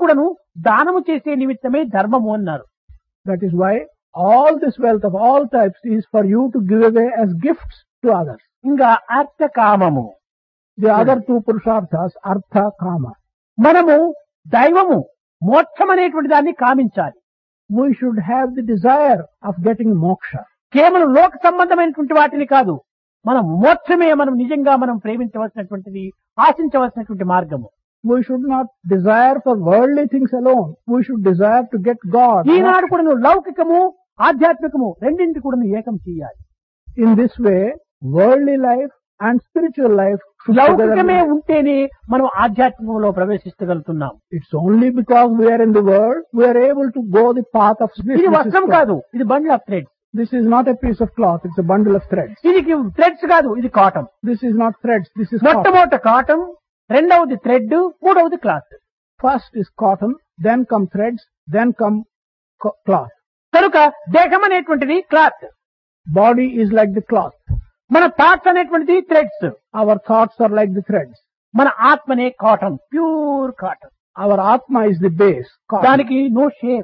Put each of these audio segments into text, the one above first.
కూడాను దానము చేసే నిమిత్తమే ధర్మము అన్నారు. That is why all this wealth of all types is for you to give away as gifts to others. ఇంకా అర్థ కామము. The other two purusharthas, artha, kama. మనము దైవము మోక్షం అనేటువంటి దాన్ని కామించాలి. We should have the desire of getting moksha. కేవలం లోక సంబంధమైనటువంటి వాటిని కాదు, మనం మోక్షమే మనం నిజంగా మనం ప్రేమించవలసినటువంటిది, ఆశించవలసినటువంటి మార్గము. We should not desire for worldly things alone. We should desire to get God. ఈనాడు కూడా నువ్వు లౌకికము ఆధ్యాత్మికము రెండింటి కూడా నువ్వు ఏకం చేయాలి. In this way, worldly life and spiritual life should లౌకికమే together. ఉంటేనే మనం ఆధ్యాత్మికంలో ప్రవేశించగలుగుతున్నాం. It's only because we are in the world we are able to go the path of ఇది spiritual. వస్త్రం కాదు, ఇది bundle of threads. This is not a piece of cloth, it's a bundle of threads. ఇది threads కాదు, ఇది cotton. This is not threads, this is cotton. మొట్టమొదట cotton, రెండవది thread, మూడవది cloth. First is cotton, then come threads, then come cloth. కనుక దేహం అనేటువంటిది cloth, Body is like the cloth. మన థాట్స్ అనేటువంటిది threads, Our thoughts are like the threads. మన ఆత్మనే cotton, pure cotton. Our Atma is the base. Cotton. దానికి no shape.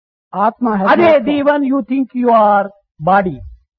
Atma has అదే no the form. One you think you or body,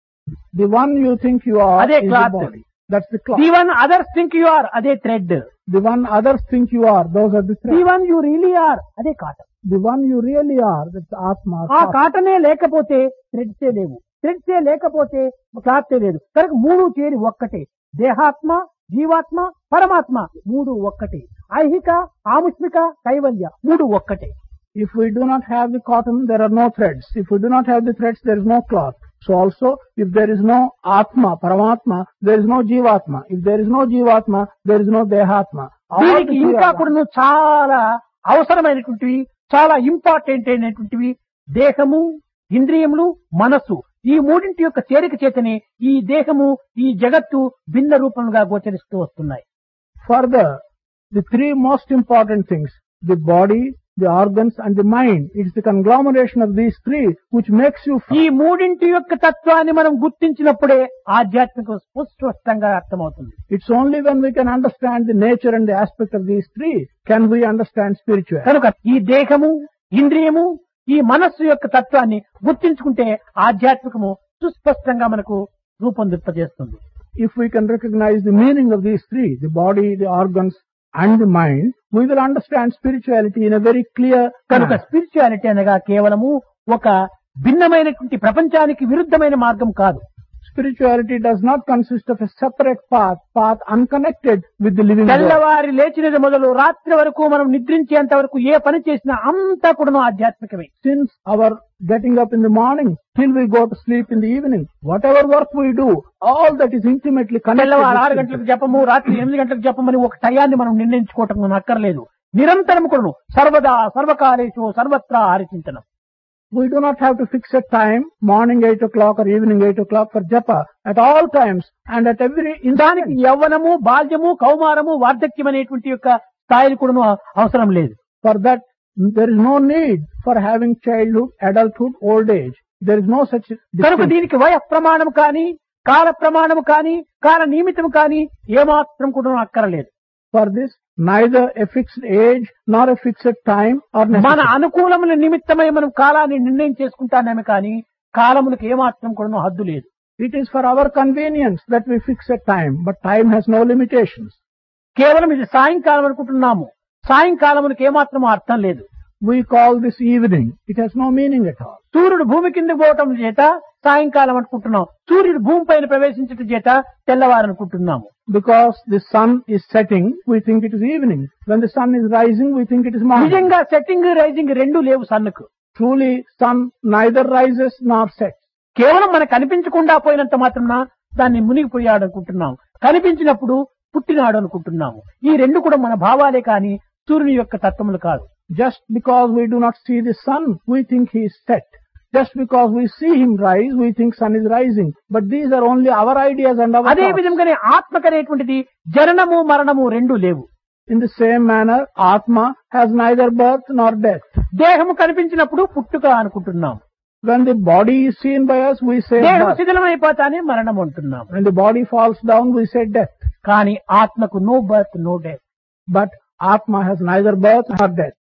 The one you think you are అదే is cloth. the body. That's the cloth. The one others think you are, అదే thread. The one others think you are, those are the the threads. One you really are, అదే cotton. The one you really are, that's Atma. ఆ cotton. కాటనే లేకపోతే థ్రెడ్సే లేవు, థ్రెడ్సే లేకపోతే క్లాతే లేదు. కనుక మూడు చేరి ఒక్కటే. దేహాత్మ, జీవాత్మ, పరమాత్మ మూడు ఒక్కటే. ఐహిక, ఆముష్మిక, కైవల్య మూడు ఒక్కటే. If we do not have the cotton, there are no threads. If we do not have the threads, there is no cloth. So also, if there is no Atma, Paramatma, there is no Jivatma. If there is no Jivatma, there is no Dehatma. All దీనికి the three ఇంకా are one. కూడా చాలా అవసరమైనటువంటివి, చాలా important అయినటువంటివి దేహము, ఇంద్రియములు, మనస్సు. ఈ మూడింటి యొక్క చేరిక చేతనే ఈ దేహము, ఈ జగత్తు భిన్న రూపంగా గోచరిస్తూ వస్తున్నాయి. Further, the three most important things, the body, the organs and the mind, it's the conglomeration of these three which makes you ఈ మూడింటి యొక్క తత్వాన్ని మనం గుర్తించినప్పుడే ఆధ్యాత్మిక స్పష్టంగా అర్థమవుతుంది. It's only when we can understand the nature and the aspect of these three can we understand spirituality. కనుక ఈ దేహము, ఇంద్రియము, ఈ మనస్సు యొక్క తత్వాన్ని గుర్తించుకుంటే ఆధ్యాత్మికము సుస్పష్టంగా మనకు రూపొందింపజేస్తుంది. If we can recognize the meaning of these three, the body, the organs and the mind, we will understand spirituality in a very clear కనుక manner. స్పిరిచువాలిటీ అనగా కేవలము ఒక భిన్నమైనటువంటి ప్రపంచానికి విరుద్ధమైన మార్గం కాదు. Spirituality does not consist of a separate path unconnected with the living world. తెల్లవారి లేచినది మొదలు రాత్రి వరకు మనం నిద్రించేంత వరకు ఏ పని చేసినా అంతా కూడా ఆధ్యాత్మికమే. Since our getting up in the morning till we go to sleep in the evening, whatever work we do, all that is intimately connected తెల్లవారు 6 with గంటలకు జపము, రాత్రి 8 గంటలకు జపమని ఒక టయాన్ని మనం నిర్ణయించుకోవటం మనం అక్కర్లేదు. నిరంతరం కూడా సర్వదా సర్వకాలేషు సర్వత్రా హరిచింతనం. We do not have to fix a time, morning 8 o'clock or evening 8 o'clock for japa. At all times and at every దానికి instant. యవ్వనము, బాల్యము, కౌమారము, వార్ధక్యం అనేటువంటి యొక్క స్థాయిలు కూడా అవసరం లేదు. For that, there is no need for having childhood, adulthood, old age. There is no such కనుక distinction. దీనికి వయ ప్రమాణం కానీ, కాల ప్రమాణం కానీ, కాల నియమితం కానీ ఏమాత్రం కూడా అక్కరలేదు. For this, neither a fixed age nor a fixed time or మన necessity. అనుకూలముల నిమిత్తమై మనం కాలాన్ని నిర్ణయం చేసుకుంటానేమే కానీ కాలములకు ఏమాత్రం కూడా హద్దు లేదు. It is for our convenience that we fix a time, but time has no limitations. కేవలం ఇది సాయంకాలం అనుకుంటున్నాము, సాయంకాలములకు ఏమాత్రం అర్థం లేదు. We call this evening. It has no meaning at all. సూర్యుడు భూమి కింద పోవటం చేత సాయంకాలం అనుకుంటున్నాం, సూర్యుడు భూమి పైన ప్రవేశించటం చేత తెల్లవారనుకుంటున్నాము. Because the sun is setting, we think it is evening. When the sun is rising, we think it is morning. నిజంగా సెట్టింగ్ రైజింగ్ రెండు లేవు సన్నుకు. Truly, sun neither rises nor sets. కేవలం మనకు కనిపించకుండా పోయినంత మాత్రాన దాన్ని మునిగిపోయాడు అనుకుంటున్నాం, కనిపించినప్పుడు పుట్టినాడు అనుకుంటున్నాము. ఈ రెండు కూడా మన భావాలే కానీ సూర్యుని యొక్క తత్వములు కాదు. Just because we do not see the sun, we think he is set. Just because we see him rise, we think sun is rising. But these are only our ideas and our అదే thoughts. విధంగానే ఆత్మకనేటువంటిది జననము మరణము రెండు లేవు. In the same manner, Atma has neither birth nor death. దేహము కనిపించినప్పుడు పుట్టుక అనుకుంటున్నాం, When the body is seen by us, we say దేహం birth. శిథిలమైపోతానే మరణం అంటున్నాం. When the body falls down, we say death. కానీ ఆత్మకు no birth no death. But Atma has neither birth nor death.